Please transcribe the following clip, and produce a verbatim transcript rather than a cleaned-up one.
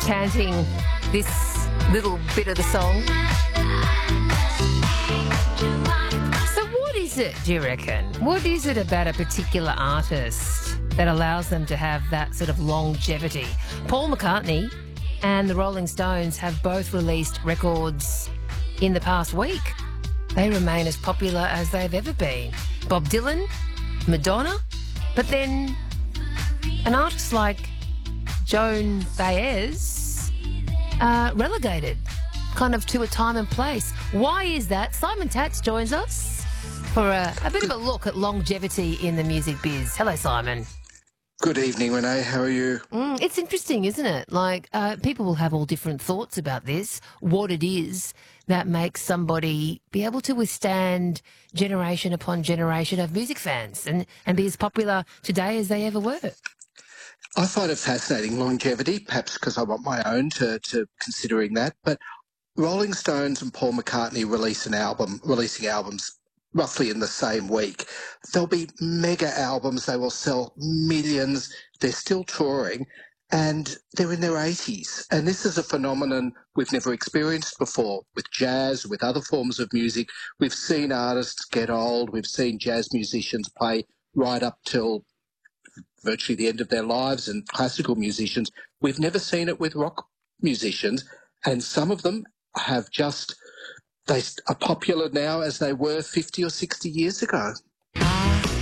chanting this little bit of the song. So what is it, do you reckon? What is it about a particular artist that allows them to have that sort of longevity? Paul McCartney and the Rolling Stones have both released records in the past week. They remain as popular as they've ever been. Bob Dylan, Madonna, but then an artist like Joan Baez uh, relegated kind of to a time and place. Why is that? Simon Tatz joins us for a, a bit of a look at longevity in the music biz. Hello, Simon. Good evening, Renee. How are you? Mm, it's interesting, isn't it? Like, uh, people will have all different thoughts about this, what it is that makes somebody be able to withstand generation upon generation of music fans and, and be as popular today as they ever were. I find it fascinating, longevity, perhaps because I want my own to, to considering that. But Rolling Stones and Paul McCartney release an album, releasing albums roughly in the same week. There'll be mega albums. They will sell millions. They're still touring and they're in their eighties. And this is a phenomenon we've never experienced before with jazz, with other forms of music. We've seen artists get old. We've seen jazz musicians play right up till virtually the end of their lives and classical musicians. We've never seen it with rock musicians. And some of them have just... They are popular now as they were fifty or sixty years ago.